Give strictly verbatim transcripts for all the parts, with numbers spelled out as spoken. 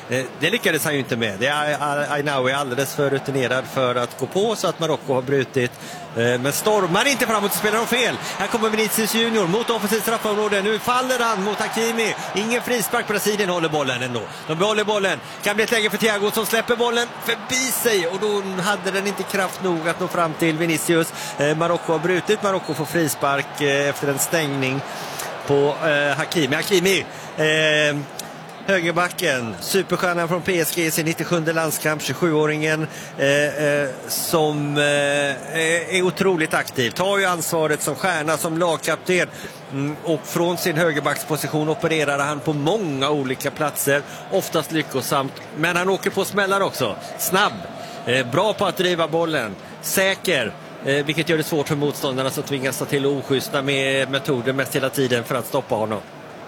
Det lyckades han ju inte med. Det är Ainaoui alldeles för rutinerad för att gå på, så att Marocko har brutit. Men stormar inte framåt och spelar de fel. Här kommer Vinicius Junior mot offensivt straffområde. Nu faller han mot Hakimi. Ingen frispark. Brasilien håller bollen ändå. De behåller bollen. Kan bli ett läge för Thiago som släpper bollen förbi sig. Och då hade den inte kraft nog att nå fram till Vinicius. Marocko har brutit. Marocko får frispark efter en stängning på Hakimi. Hakimi... Eh, högerbacken, superstjärnan från P S G i sin nittiosjunde landskamp, tjugosjuåringen eh, eh, som eh, är otroligt aktiv, tar ju ansvaret som stjärna, som lagkapten, mm, och från sin högerbacksposition opererar han på många olika platser, oftast lyckosamt, men han åker på smällar också, snabb, eh, bra på att driva bollen, säker, eh, vilket gör det svårt för motståndarna som tvingas ta till oschyssta med metoder mest hela tiden för att stoppa honom.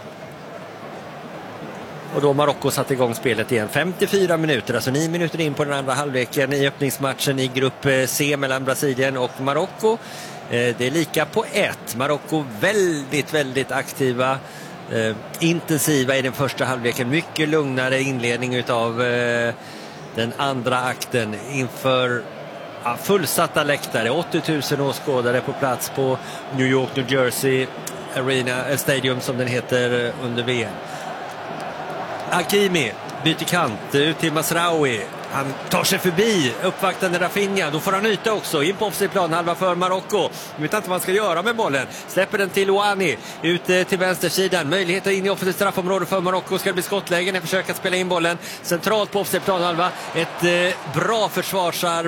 Och då Marocko satt igång spelet igen. femtiofyra minuter, alltså nio minuter in på den andra halvleken i öppningsmatchen i grupp C mellan Brasilien och Marocko. Det är lika på ett. Marocko väldigt, väldigt aktiva, eh, intensiva i den första halvleken. Mycket lugnare inledning utav eh, den andra akten inför ja, fullsatta läktare. åttio tusen åskådare på plats på New York, New Jersey Arena, Stadium som den heter under V M. Hakimi byter kant ut till Mazraoui. Han tar sig förbi uppvaktande Rafinha. Då får han yta också. In på offside plan, halva för Marocko. Jag vet inte vad man ska göra med bollen. Släpper den till Ouani. Ut till vänstersidan. Möjligheter in i offensivt straffområde för Marocko. Ska det bli skottlägen. Jag försöker att spela in bollen centralt på offside plan, halva. Ett eh, bra försvarsarbete